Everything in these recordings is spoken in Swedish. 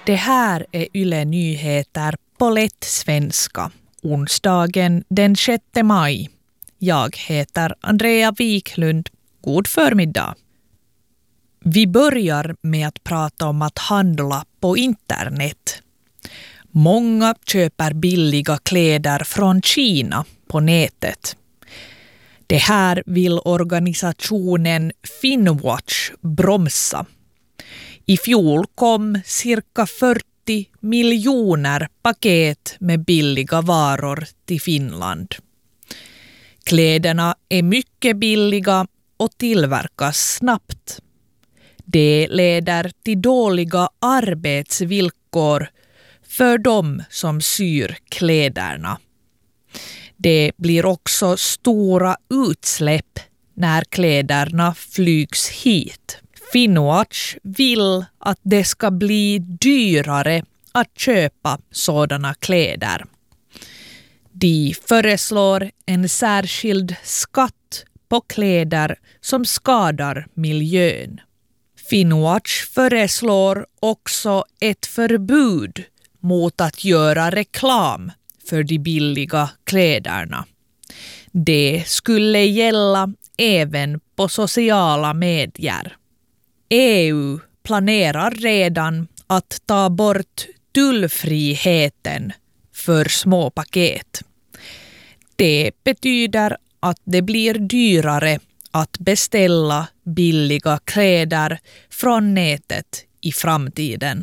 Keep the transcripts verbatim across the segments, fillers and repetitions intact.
Det här är Yle Nyheter på lätt svenska, onsdagen den sjätte maj. Jag heter Andrea Wiklund. God förmiddag. Vi börjar med att prata om att handla på internet. Många köper billiga kläder från Kina på nätet. Det här vill organisationen Finnwatch bromsa. I fjol kom cirka fyrtio miljoner paket med billiga varor till Finland. Kläderna är mycket billiga och tillverkas snabbt. Det leder till dåliga arbetsvillkor för de som syr kläderna. Det blir också stora utsläpp när kläderna flygs hit. Finnwatch vill att det ska bli dyrare att köpa sådana kläder. De föreslår en särskild skatt på kläder som skadar miljön. Finnwatch föreslår också ett förbud mot att göra reklam för de billiga kläderna. Det skulle gälla även på sociala medier. E U planerar redan att ta bort tullfriheten för små paket. Det betyder att det blir dyrare att beställa billiga kläder från nätet i framtiden.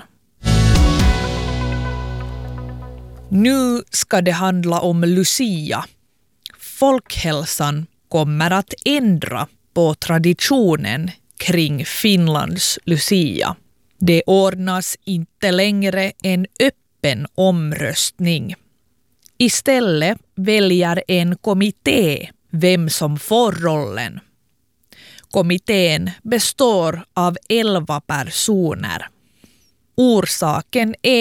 Nu ska det handla om Lucia. Folkhälsan kommer att ändra på traditionen kring Finlands Lucia. Det ordnas inte längre en öppen omröstning. Istället väljer en kommitté vem som får rollen. Kommittén består av elva personer. Orsaken är